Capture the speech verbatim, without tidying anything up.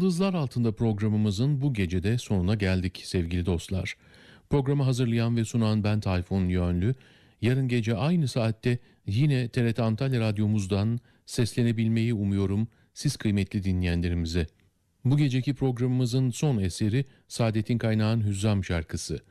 Yıldızlar Altında programımızın bu gecede sonuna geldik sevgili dostlar. Programı hazırlayan ve sunan ben Tayfun Yönlü. Yarın gece aynı saatte yine T R T Antalya Radyomuzdan seslenebilmeyi umuyorum siz kıymetli dinleyenlerimize. Bu geceki programımızın son eseri Saadettin Kaynağ'ın Hüzzam şarkısı.